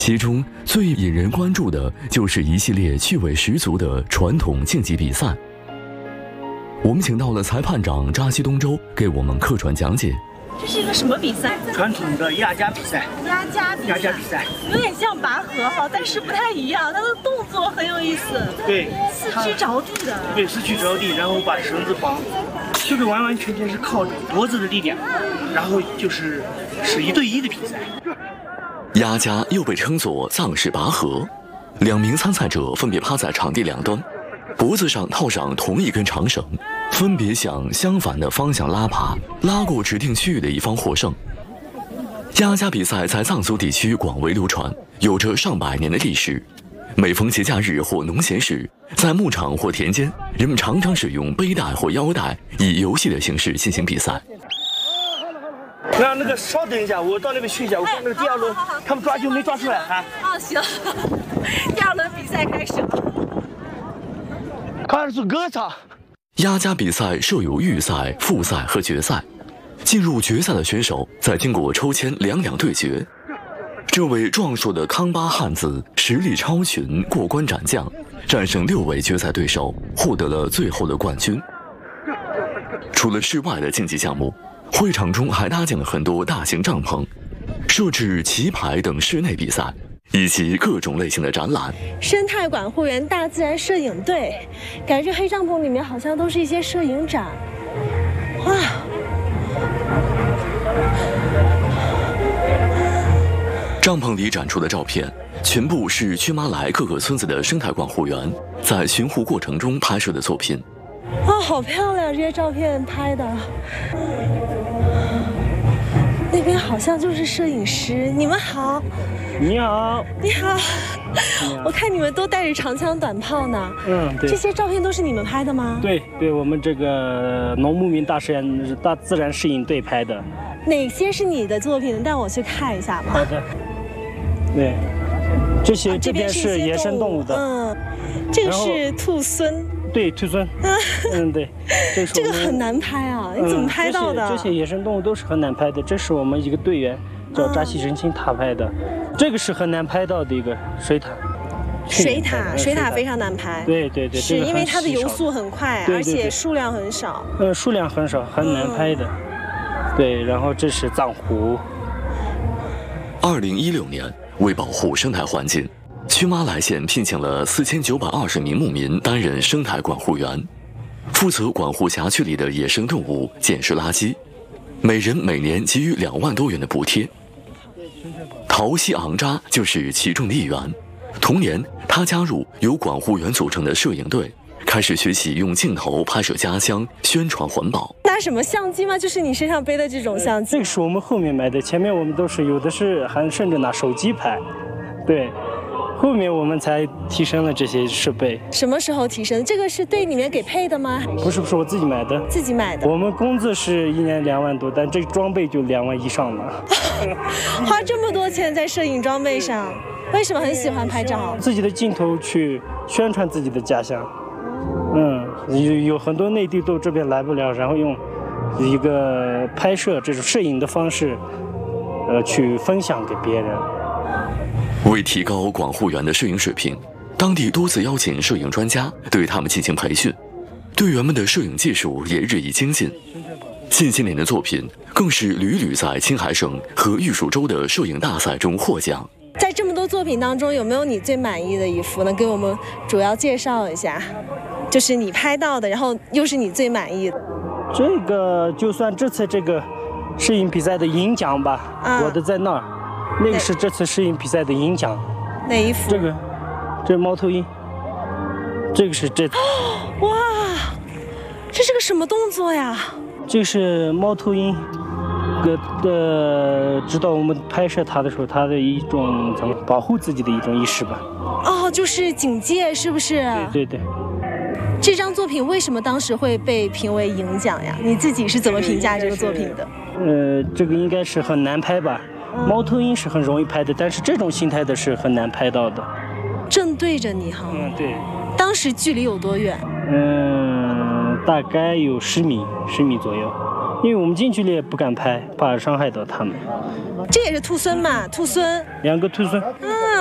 其中最引人关注的就是一系列趣味十足的传统竞技比赛。我们请到了裁判长扎西东周给我们客串讲解。 这是一个什么比赛？ 传统的压家比赛。 压家比赛，有点像拔河哈，但是不太一样，它的动作很有意思。 对， 四肢着地的。 对，四肢着地，然后把绳子绑，这个完完全全是靠脖子的力量，然后是1对1的比赛。 压家又被称作藏式拔河，2名参赛者分别趴在场地两端，脖子上套上同一根长绳，分别向相反的方向拉爬，拉过指定区域的一方获胜。压家比赛在藏族地区广为流传，有着上百年的历史。每逢节假日或农闲时，在牧场或田间，人们常常使用背带或腰带，以游戏的形式进行比赛。 那个稍等一下，我到那边去一下，我看那个第二轮他们抓阄没抓出来哈。 哦，行，第2轮比赛开始了。 开始歌唱。 压家比赛设有预赛、复赛和决赛。进入决赛的选手再经过抽签两对决。这位壮硕的康巴汉子实力超群，过关斩将，战胜6位决赛对手，获得了最后的冠军。除了室外的竞技项目，会场中还搭建了很多大型帐篷，设置棋牌等室内比赛，以及各种类型的展览。 生态管护员大自然摄影队，感觉黑帐篷里面好像都是一些摄影展。哇！ 帐篷里展出的照片全部是曲妈来各个村子的生态管护员在巡护过程中拍摄的作品。 哦，好漂亮！这些照片拍的。那边好像就是摄影师。你们好。 你好。 你好。我看你们都带着长枪短炮呢。 对。 这些照片都是你们拍的吗？ 对，我们这个农牧民大自然摄影队拍的。 哪些是你的作品？带我去看一下吧。 好的。对，这边是野生动物的。 这个是兔狲。 对，兔狲。对， 这个很难拍啊！你怎么拍到的？ 这些野生动物都是很难拍的。这是我们一个队员叫扎西仁钦他拍的，这个是很难拍到的一个水獭。 水獭非常难拍。 对， 是因为它的游速很快，而且数量很少。 数量很少，很难拍的。对，然后这是藏狐。 2016年，为保护生态环境，曲妈来县聘请了4920名牧民担任生态管护员，负责管护辖区里的野生动物、捡拾垃圾，每人每年给予2万多元的补贴。陶西昂扎就是其中的一员。同年，他加入由管护员组成的摄影队，开始学习用镜头拍摄家乡，宣传环保。 拿什么相机吗？就是你身上背的这种相机？ 这个是我们后面买的，前面我们都是有的是还甚至拿手机拍。对，后面我们才提升了这些设备。 什么时候提升？这个是队里面给配的吗？ 不是，我自己买的。 自己买的。 我们工资是1年2万多，但这装备就2万以上了。 花这么多钱在摄影装备上，为什么很喜欢拍照？ 自己的镜头去宣传自己的家乡。有很多内地都这边来不了，然后用一个拍摄这种摄影的方式，去分享给别人。 为提高管护员的摄影水平，当地多次邀请摄影专家对他们进行培训，队员们的摄影技术也日益精进。近些年的作品更是屡屡在青海省和玉树州的摄影大赛中获奖。 在这么多作品当中，有没有你最满意的一幅呢？给我们主要介绍一下，就是你拍到的，然后又是你最满意的。 这个就算这次这个摄影比赛的银奖吧，我的在那儿，那个是这次摄影比赛的银奖。 哪一幅？ 这猫头鹰，这个是这。 哇，这是个什么动作呀？ 这是猫头鹰。指导我们拍摄它的时候，它的一种怎么保护自己的一种意识吧。 哦，就是警戒，是不是？ 对。 这张作品为什么当时会被评为银奖呀？你自己是怎么评价这个作品的？ 这个应该是很难拍吧。猫头鹰是很容易拍的，但是这种形态的是很难拍到的。 正对着你哈。 对。 当时距离有多远？ 大概有10米左右。 因为我们近距离也不敢拍，怕伤害到它们。 这也是兔狲嘛，兔狲。 2个兔狲。